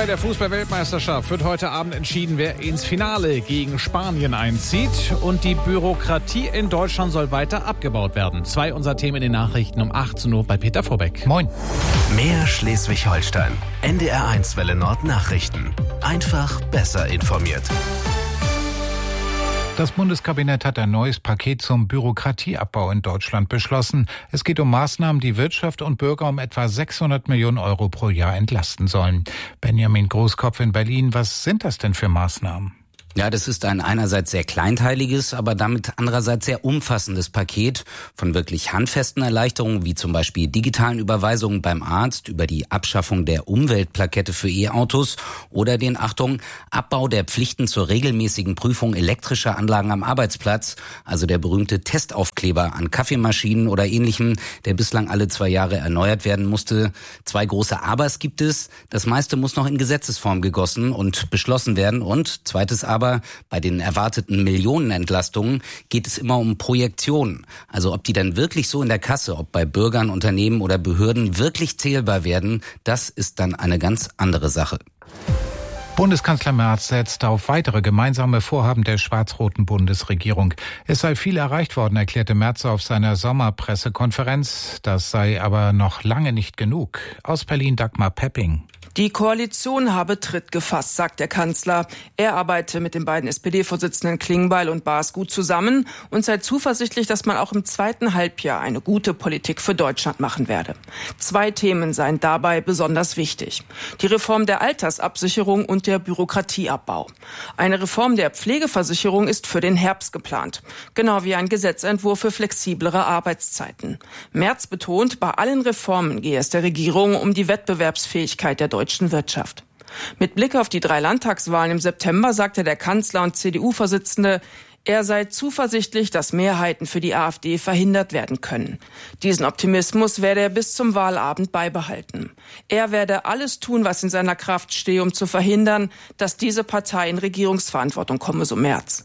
Bei der Fußball-Weltmeisterschaft wird heute Abend entschieden, wer ins Finale gegen Spanien einzieht. Und die Bürokratie in Deutschland soll weiter abgebaut werden. 2 unserer Themen in den Nachrichten um 18 Uhr bei Peter Vorbeck. Moin. Mehr Schleswig-Holstein. NDR1 Welle Nord Nachrichten. Einfach besser informiert. Das Bundeskabinett hat ein neues Paket zum Bürokratieabbau in Deutschland beschlossen. Es geht um Maßnahmen, die Wirtschaft und Bürger um etwa 600 Millionen Euro pro Jahr entlasten sollen. Benjamin Großkopf in Berlin, was sind das denn für Maßnahmen? Ja, das ist ein einerseits sehr kleinteiliges, aber damit andererseits sehr umfassendes Paket von wirklich handfesten Erleichterungen, wie zum Beispiel digitalen Überweisungen beim Arzt, über die Abschaffung der Umweltplakette für E-Autos oder den, Achtung, Abbau der Pflichten zur regelmäßigen Prüfung elektrischer Anlagen am Arbeitsplatz, also der berühmte Testaufkleber an Kaffeemaschinen oder Ähnlichem, der bislang alle 2 Jahre erneuert werden musste. 2 große Abers gibt es. Das meiste muss noch in Gesetzesform gegossen und beschlossen werden. Und zweites Aber, bei den erwarteten Millionenentlastungen geht es immer um Projektionen. Also ob die dann wirklich so in der Kasse, ob bei Bürgern, Unternehmen oder Behörden wirklich zählbar werden, das ist dann eine ganz andere Sache. Bundeskanzler Merz setzt auf weitere gemeinsame Vorhaben der schwarz-roten Bundesregierung. Es sei viel erreicht worden, erklärte Merz auf seiner Sommerpressekonferenz. Das sei aber noch lange nicht genug. Aus Berlin Dagmar Pepping. Die Koalition habe Tritt gefasst, sagt der Kanzler. Er arbeite mit den beiden SPD-Vorsitzenden Klingbeil und Baas gut zusammen und sei zuversichtlich, dass man auch im zweiten Halbjahr eine gute Politik für Deutschland machen werde. 2 Themen seien dabei besonders wichtig: die Reform der Altersabsicherung und der Bürokratieabbau. Eine Reform der Pflegeversicherung ist für den Herbst geplant, genau wie ein Gesetzentwurf für flexiblere Arbeitszeiten. Merz betont, bei allen Reformen gehe es der Regierung um die Wettbewerbsfähigkeit der deutschen Wirtschaft. Mit Blick auf die 3 Landtagswahlen im September sagte der Kanzler und CDU-Vorsitzende, er sei zuversichtlich, dass Mehrheiten für die AfD verhindert werden können. Diesen Optimismus werde er bis zum Wahlabend beibehalten. Er werde alles tun, was in seiner Kraft stehe, um zu verhindern, dass diese Partei in Regierungsverantwortung komme, so Merz.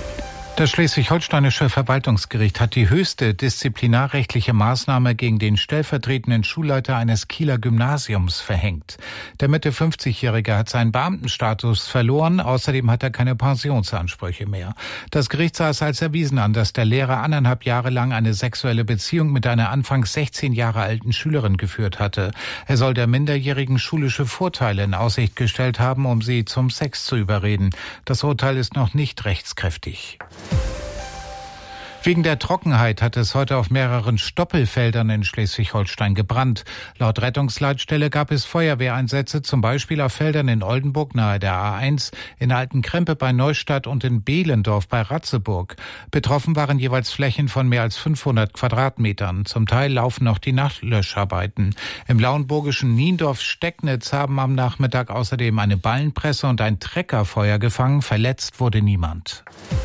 Das Schleswig-Holsteinische Verwaltungsgericht hat die höchste disziplinarrechtliche Maßnahme gegen den stellvertretenden Schulleiter eines Kieler Gymnasiums verhängt. Der Mitte 50-Jährige hat seinen Beamtenstatus verloren, außerdem hat er keine Pensionsansprüche mehr. Das Gericht sah es als erwiesen an, dass der Lehrer 1,5 Jahre lang eine sexuelle Beziehung mit einer anfangs 16 Jahre alten Schülerin geführt hatte. Er soll der Minderjährigen schulische Vorteile in Aussicht gestellt haben, um sie zum Sex zu überreden. Das Urteil ist noch nicht rechtskräftig. Wegen der Trockenheit hat es heute auf mehreren Stoppelfeldern in Schleswig-Holstein gebrannt. Laut Rettungsleitstelle gab es Feuerwehreinsätze, zum Beispiel auf Feldern in Oldenburg nahe der A1, in Altenkrempe bei Neustadt und in Behlendorf bei Ratzeburg. Betroffen waren jeweils Flächen von mehr als 500 Quadratmetern. Zum Teil laufen noch die Nachlöscharbeiten. Im lauenburgischen Niendorf-Stecknitz haben am Nachmittag außerdem eine Ballenpresse und ein Trecker Feuer gefangen. Verletzt wurde niemand.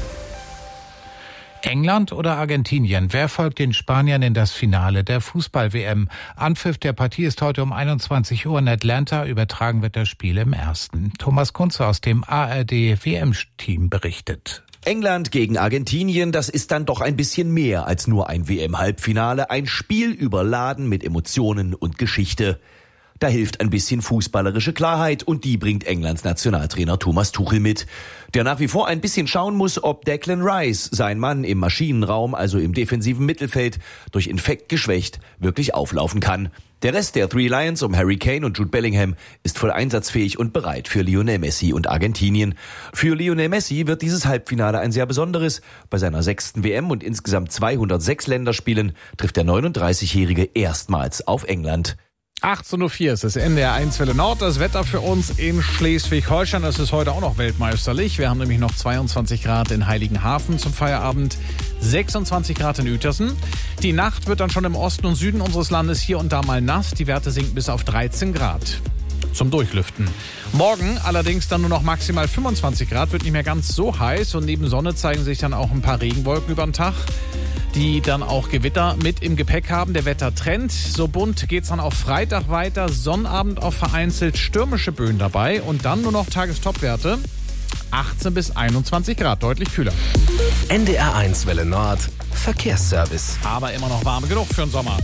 England oder Argentinien? Wer folgt den Spaniern in das Finale der Fußball-WM? Anpfiff der Partie ist heute um 21 Uhr in Atlanta. Übertragen wird das Spiel im Ersten. Thomas Kunze aus dem ARD-WM-Team berichtet. England gegen Argentinien, das ist dann doch ein bisschen mehr als nur ein WM-Halbfinale. Ein Spiel überladen mit Emotionen und Geschichte. Da hilft ein bisschen fußballerische Klarheit und die bringt Englands Nationaltrainer Thomas Tuchel mit, der nach wie vor ein bisschen schauen muss, ob Declan Rice, sein Mann im Maschinenraum, also im defensiven Mittelfeld, durch Infekt geschwächt, wirklich auflaufen kann. Der Rest der Three Lions um Harry Kane und Jude Bellingham ist voll einsatzfähig und bereit für Lionel Messi und Argentinien. Für Lionel Messi wird dieses Halbfinale ein sehr besonderes. Bei seiner 6. WM und insgesamt 206 Länderspielen trifft der 39-Jährige erstmals auf England. 18.04 Uhr ist es NDR1 Welle Nord. Das Wetter für uns in Schleswig-Holstein. Das ist heute auch noch weltmeisterlich. Wir haben nämlich noch 22 Grad in Heiligenhafen zum Feierabend, 26 Grad in Uetersen. Die Nacht wird dann schon im Osten und Süden unseres Landes hier und da mal nass. Die Werte sinken bis auf 13 Grad. Zum Durchlüften. Morgen allerdings dann nur noch maximal 25 Grad, wird nicht mehr ganz so heiß und neben Sonne zeigen sich dann auch ein paar Regenwolken über den Tag, die dann auch Gewitter mit im Gepäck haben. Der Wettertrend, so bunt geht's dann auch Freitag weiter. Sonnabend auch vereinzelt stürmische Böen dabei und dann nur noch Tagestopwerte 18 bis 21 Grad, deutlich kühler. NDR1 Welle Nord, Verkehrsservice. Aber immer noch warm genug für den Sommer.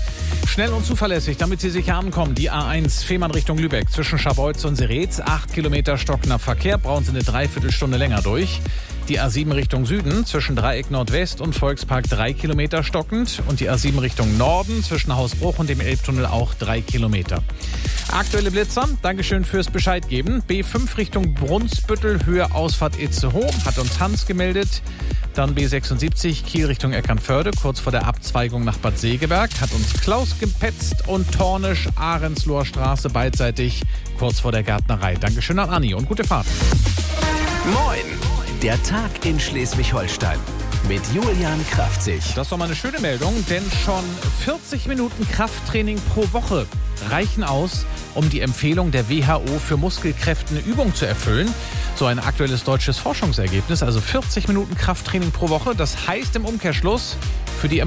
Schnell und zuverlässig, damit Sie sicher ankommen. Die A1 Fehmarn Richtung Lübeck zwischen Scharbeutz und Seretz. 8 Kilometer stockender Verkehr, brauchen Sie eine Dreiviertelstunde länger durch. Die A7 Richtung Süden zwischen Dreieck Nordwest und Volkspark 3 Kilometer stockend. Und die A7 Richtung Norden zwischen Hausbruch und dem Elbtunnel auch 3 Kilometer. Aktuelle Blitzer, Dankeschön fürs Bescheid geben. B5 Richtung Brunsbüttel, Höhe Ausfahrt Itzehoe, hat uns Hans gemeldet. Dann B76 Kiel Richtung Eckernförde, kurz vor der Abzweigung nach Bad Segeberg, hat uns Klaus gepetzt. Und Tornisch, Ahrensloher Straße beidseitig, kurz vor der Gärtnerei. Dankeschön an Anni und gute Fahrt. Moin! Der Tag in Schleswig-Holstein mit Julian Kraftzig. Das ist doch mal eine schöne Meldung, denn schon 40 Minuten Krafttraining pro Woche reichen aus, um die Empfehlung der WHO für muskelkräftende Übung zu erfüllen. So ein aktuelles deutsches Forschungsergebnis, also 40 Minuten Krafttraining pro Woche. Das heißt im Umkehrschluss für die